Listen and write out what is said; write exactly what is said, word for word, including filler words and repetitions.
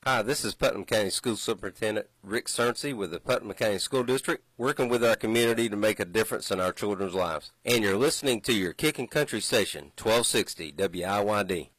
Hi, this is Putnam County School Superintendent Rick Cernsey with the Putnam County School District, working with our community to make a difference in our children's lives. And you're listening to your Kickin' Country station, twelve sixty W I Y D.